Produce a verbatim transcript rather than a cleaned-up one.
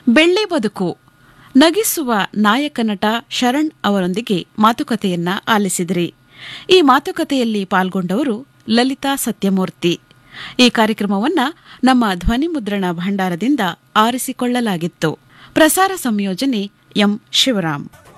ಬೆಳ್ಳಿ ಬದುಕು ನಗಿಸುವ ನಾಯಕ ನಟ ಶರಣ್ ಅವರೊಂದಿಗೆ ಮಾತುಕತೆಯನ್ನ ಆಲಿಸಿದ್ರಿ. ಈ ಮಾತುಕತೆಯಲ್ಲಿ ಪಾಲ್ಗೊಂಡವರು ಲಲಿತಾ ಸತ್ಯಮೂರ್ತಿ. ಈ ಕಾರ್ಯಕ್ರಮವನ್ನ ನಮ್ಮ ಧ್ವನಿ ಮುದ್ರಣ ಭಂಡಾರದಿಂದ ಆರಿಸಿಕೊಳ್ಳಲಾಗಿತ್ತು. ಪ್ರಸಾರ ಸಂಯೋಜನೆ ಎಂ ಶಿವರಾಮ್.